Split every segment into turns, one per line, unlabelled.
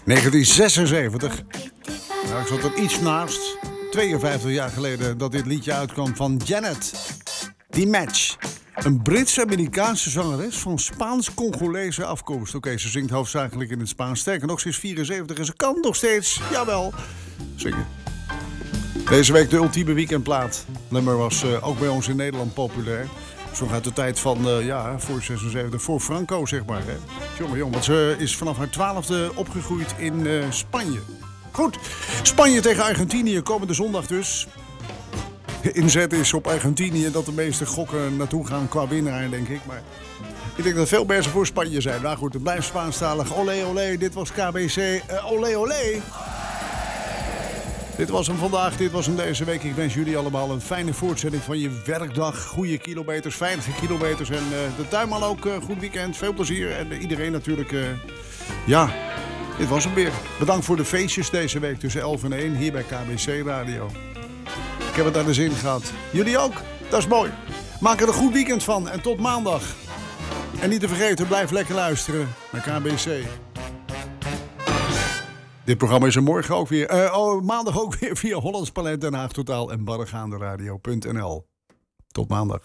1976. Nou, ik zat er iets naast. 52 jaar geleden dat dit liedje uitkwam van Janet. Die Match. Een Brits-Amerikaanse zangeres van Spaans-Congolese afkomst. Oké, ze zingt hoofdzakelijk in het Spaans. Sterker nog, ze is 74 en ze kan nog steeds, jawel, zingen. Deze week de ultieme weekendplaat. Nummer was ook bij ons in Nederland populair. Zo uit de tijd van, voor 76, voor Franco, zeg maar. Hè. Jongen, want ze is vanaf haar 12e opgegroeid in Spanje. Goed, Spanje tegen Argentinië komende zondag dus. Inzet is op Argentinië dat de meeste gokken naartoe gaan qua winnaar, denk ik. Maar ik denk dat veel mensen voor Spanje zijn. Nou goed, het blijft Spaanstalig. Olé, olé, dit was KBC. Olé, olé. Dit was hem vandaag, dit was hem deze week. Ik wens jullie allemaal een fijne voortzetting van je werkdag. Goede kilometers, veilige kilometers. En de tuinman ook, goed weekend, veel plezier. En iedereen natuurlijk, dit was hem weer. Bedankt voor de feestjes deze week tussen 11 en 1 hier bij KBC Radio. Ik heb het naar de zin gehad. Jullie ook? Dat is mooi. Maak er een goed weekend van en tot maandag. En niet te vergeten, blijf lekker luisteren naar KBC. Dit programma is er morgen ook weer. Maandag ook weer via Hollands Palet, Den Haag Totaal en barregaanderadio.nl. Tot maandag.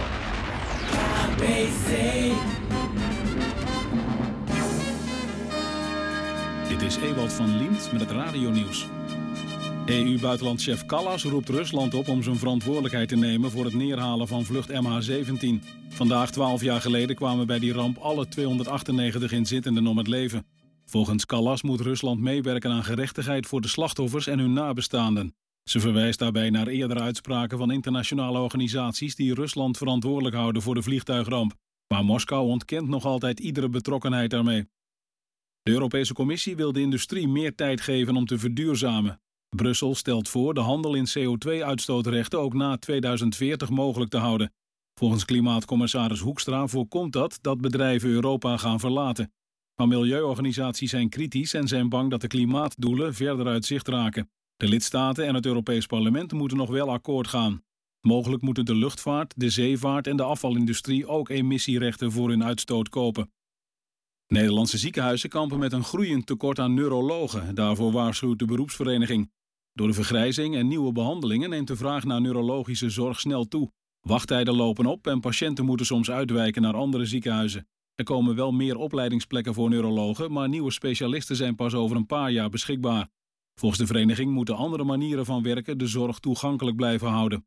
Dit is Ewald van Liemt met het radionieuws. EU-buitenlandchef Kallas roept Rusland op om zijn verantwoordelijkheid te nemen voor het neerhalen van vlucht MH17. Vandaag, 12 jaar geleden, kwamen bij die ramp alle 298 inzittenden om het leven. Volgens Kallas moet Rusland meewerken aan gerechtigheid voor de slachtoffers en hun nabestaanden. Ze verwijst daarbij naar eerdere uitspraken van internationale organisaties die Rusland verantwoordelijk houden voor de vliegtuigramp. Maar Moskou ontkent nog altijd iedere betrokkenheid daarmee. De Europese Commissie wil de industrie meer tijd geven om te verduurzamen. Brussel stelt voor de handel in CO2-uitstootrechten ook na 2040 mogelijk te houden. Volgens klimaatcommissaris Hoekstra voorkomt dat bedrijven Europa gaan verlaten. Maar milieuorganisaties zijn kritisch en zijn bang dat de klimaatdoelen verder uit zicht raken. De lidstaten en het Europees Parlement moeten nog wel akkoord gaan. Mogelijk moeten de luchtvaart, de zeevaart en de afvalindustrie ook emissierechten voor hun uitstoot kopen. Nederlandse ziekenhuizen kampen met een groeiend tekort aan neurologen. Daarvoor waarschuwt de beroepsvereniging. Door de vergrijzing en nieuwe behandelingen neemt de vraag naar neurologische zorg snel toe. Wachttijden lopen op en patiënten moeten soms uitwijken naar andere ziekenhuizen. Er komen wel meer opleidingsplekken voor neurologen, maar nieuwe specialisten zijn pas over een paar jaar beschikbaar. Volgens de vereniging moeten andere manieren van werken de zorg toegankelijk blijven houden.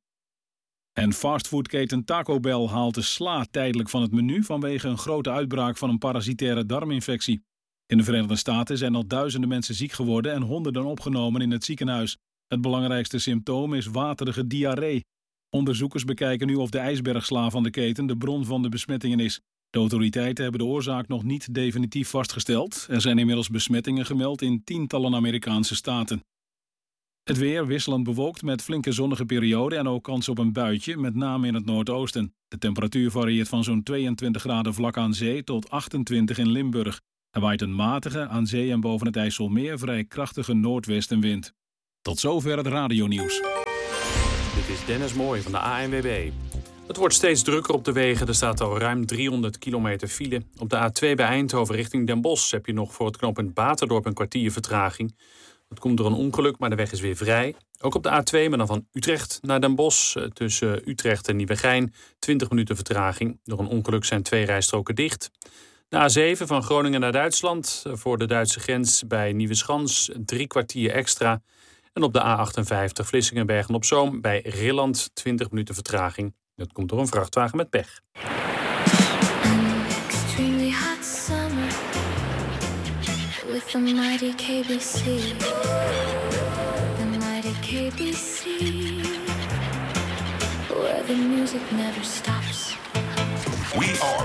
En fastfoodketen Taco Bell haalt de sla tijdelijk van het menu vanwege een grote uitbraak van een parasitaire darminfectie. In de Verenigde Staten zijn al duizenden mensen ziek geworden en honderden opgenomen in het ziekenhuis. Het belangrijkste symptoom is waterige diarree. Onderzoekers bekijken nu of de ijsbergsla van de keten de bron van de besmettingen is. De autoriteiten hebben de oorzaak nog niet definitief vastgesteld. Er zijn inmiddels besmettingen gemeld in tientallen Amerikaanse staten. Het weer wisselend bewolkt met flinke zonnige perioden en ook kans op een buitje, met name in het noordoosten. De temperatuur varieert van zo'n 22 graden vlak aan zee tot 28 in Limburg. Er waait een matige, aan zee en boven het IJsselmeer vrij krachtige noordwestenwind. Tot zover het radionieuws.
Dit is Dennis Mooij van de ANWB. Het wordt steeds drukker op de wegen. Er staat al ruim 300 kilometer file. Op de A2 bij Eindhoven richting Den Bosch heb je nog voor het knooppunt Baterdorp een kwartier vertraging. Dat komt door een ongeluk, maar de weg is weer vrij. Ook op de A2, maar dan van Utrecht naar Den Bosch. Tussen Utrecht en Nieuwegein 20 minuten vertraging. Door een ongeluk zijn 2 rijstroken dicht. De A7 van Groningen naar Duitsland. Voor de Duitse grens bij Nieuweschans 3 kwartier extra. En op de A58 Vlissingen-Bergen-op-Zoom bij Rilland 20 minuten vertraging. Dat komt door een vrachtwagen met pech.
With the mighty KBC, the mighty KBC, where the music never stops.
We are